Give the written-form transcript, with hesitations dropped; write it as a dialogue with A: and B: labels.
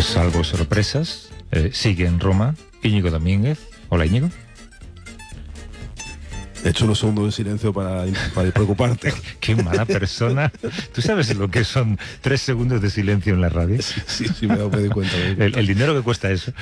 A: Pues salvo sorpresas, sigue en Roma Íñigo Domínguez. Hola, Íñigo.
B: He hecho unos segundos de silencio para preocuparte.
A: Qué mala persona. ¿Tú sabes lo que son 3 segundos de silencio en la radio?
B: Sí, me doy cuenta.
A: El dinero que cuesta eso.